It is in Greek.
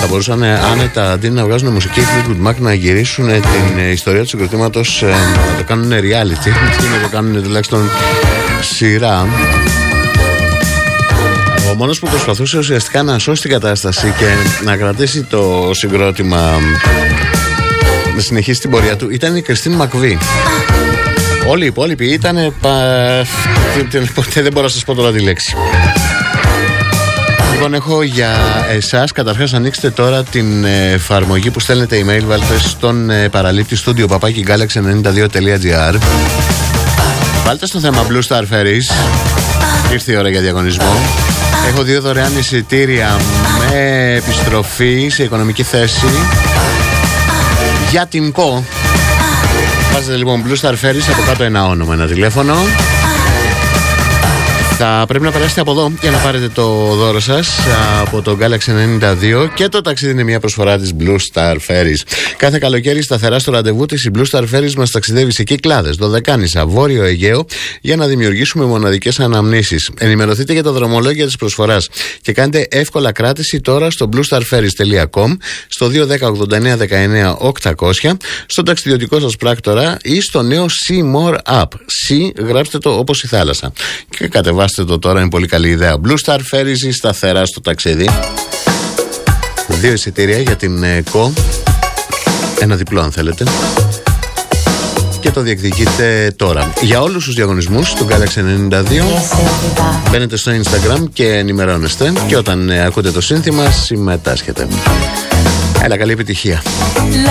μπορούσαν άνετα αντί να βγάζουν μουσική Fleetwood Mac να γυρίσουν την ιστορία του συγκροτήματος, να το κάνουν reality και να το κάνουν τουλάχιστον σειρά. Ο μόνος που προσπαθούσε ουσιαστικά να σώσει την κατάσταση και να κρατήσει το συγκρότημα να συνεχίσει την πορεία του ήταν η Κριστίν Μακβί. Όλοι οι υπόλοιποι ήταν δεν μπορώ να σας πω τώρα τη λέξη. Λοιπόν, έχω για εσάς, καταρχάς ανοίξτε τώρα την εφαρμογή που στέλνετε email, βάλτε στον παραλήπτη studio@galaxy92.gr. Βάλτε στο θέμα Blue Star Ferries. Ήρθε η ώρα για διαγωνισμό. Έχω 2 δωρεάν εισιτήρια με επιστροφή σε οικονομική θέση για την ΚΟ. Βάζετε λοιπόν Blue Star Ferries, από κάτω ένα όνομα, ένα τηλέφωνο. Θα πρέπει να περάσετε από εδώ για να πάρετε το δώρο σας από το Galaxy 92 και το ταξίδι είναι μια προσφορά της Blue Star Ferries. Κάθε καλοκαίρι σταθερά στο ραντεβού της η Blue Star Ferries μας ταξιδεύει σε Κυκλάδες, Δωδεκάνησα, Βόρειο Αιγαίο για να δημιουργήσουμε μοναδικές αναμνήσεις. Ενημερωθείτε για τα δρομολόγια της προσφοράς και κάντε εύκολα κράτηση τώρα στο bluestarferries.com, στο 210-89-19-800, στο ταξιδιωτικό σας πράκτορα ή στο νέο See More App. See, γράψτε το όπως η θάλασσα. Και κατεβάστε το τώρα, είναι πολύ καλή ιδέα. Blue Star Ferries, σταθερά στο ταξίδι. 2 εισιτήρια για την ΚΟ. Ένα διπλό αν θέλετε. Και το διεκδικείτε τώρα. Για όλους τους διαγωνισμούς του Galaxy 92 μπαίνετε στο Instagram και ενημερώνεστε. Και όταν ακούτε το σύνθημα συμμετάσχετε. Έλα, καλή επιτυχία.